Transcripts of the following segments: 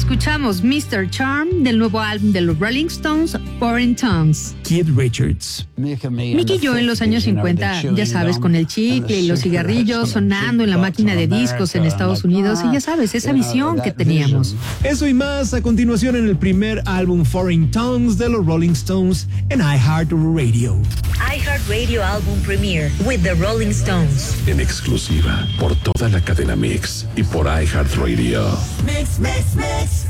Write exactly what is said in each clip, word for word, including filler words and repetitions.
Escuchamos mister Charm del nuevo álbum de los Rolling Stones, Foreign Tongues. Keith Richards. Mickey y yo en los años cincuenta, ya sabes, con el chicle y los cigarrillos sonando en la máquina de discos en Estados Unidos y ya sabes, esa visión que teníamos. Eso y más a continuación en el primer álbum Foreign Tongues de los Rolling Stones en iHeartRadio. iHeartRadio Album Premiere with the Rolling Stones. En exclusiva por toda la cadena Mix y por iHeartRadio. Mix, mix, mix.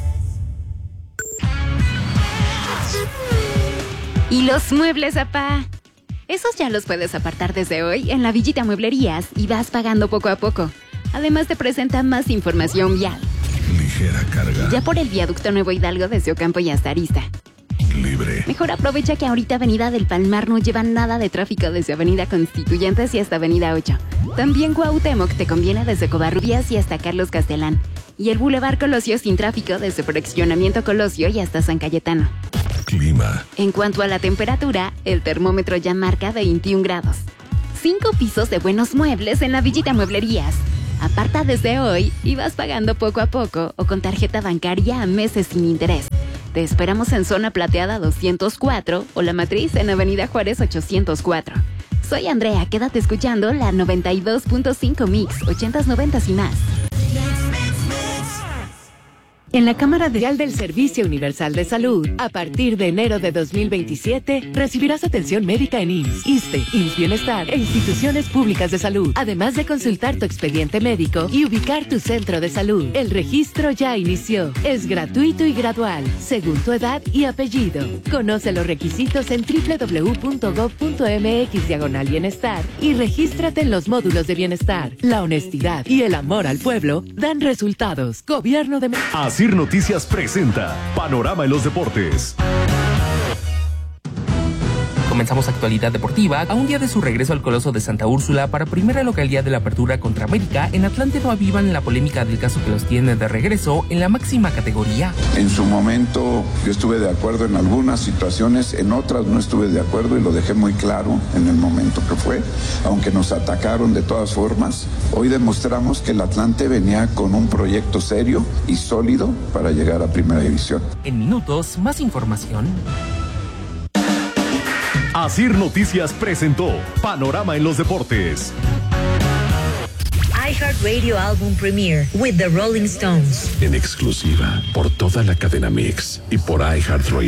¿Y los muebles, apá? Esos ya los puedes apartar desde hoy en la Villita Mueblerías y vas pagando poco a poco. Además te presenta más información vial. Ligera carga. Ya por el viaducto Nuevo Hidalgo desde Ocampo y hasta Arista. Libre. Mejor aprovecha que ahorita Avenida del Palmar no lleva nada de tráfico desde Avenida Constituyentes y hasta Avenida ocho. También Cuauhtémoc te conviene desde Covarrubias y hasta Carlos Castelán. Y el Boulevard Colosio sin tráfico desde Fraccionamiento Colosio y hasta San Cayetano. Clima. En cuanto a la temperatura, el termómetro ya marca veintiún grados. Cinco pisos de buenos muebles en la Villita Mueblerías. Aparta desde hoy y vas pagando poco a poco o con tarjeta bancaria a meses sin interés. Te esperamos en Zona Plateada doscientos cuatro o La Matriz en Avenida Juárez ochocientos cuatro. Soy Andrea, quédate escuchando la noventa y dos punto cinco Mix, ochentas, noventas y más. En la Cámara Real del Servicio Universal de Salud, a partir de enero de dos mil veintisiete, recibirás atención médica en I M S S, ISSSTE, I M S S Bienestar e instituciones públicas de salud, además de consultar tu expediente médico y ubicar tu centro de salud. El registro ya inició. Es gratuito y gradual, según tu edad y apellido. Conoce los requisitos en doble u doble u doble u punto gob punto mx diagonal bienestar y regístrate en los módulos de bienestar. La honestidad y el amor al pueblo dan resultados. Gobierno de México. Asir Noticias presenta Panorama en los Deportes. Comenzamos actualidad deportiva a un día de su regreso al Coloso de Santa Úrsula para primera localidad de la apertura contra América. En Atlante no avivan la polémica del caso que los tiene de regreso en la máxima categoría. En su momento yo estuve de acuerdo en algunas situaciones, en otras no estuve de acuerdo y lo dejé muy claro en el momento que fue, aunque nos atacaron de todas formas. Hoy demostramos que el Atlante venía con un proyecto serio y sólido para llegar a Primera División. En minutos, más información. Asir Noticias presentó Panorama en los Deportes. iHeartRadio Album Premiere with the Rolling Stones. En exclusiva por toda la cadena Mix y por iHeartRadio.